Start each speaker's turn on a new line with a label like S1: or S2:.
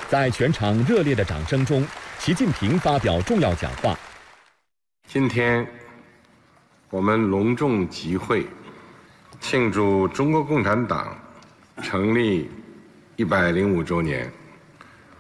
S1: 在全场热烈的掌声中，习近平发表重要讲话。
S2: 今天，我们隆重集会，庆祝中国共产党成立105周年。